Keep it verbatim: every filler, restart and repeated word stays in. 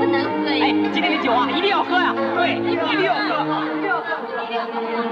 不能喝。 哎，今天的酒啊，一定要喝呀！对，一定要喝，一定要喝。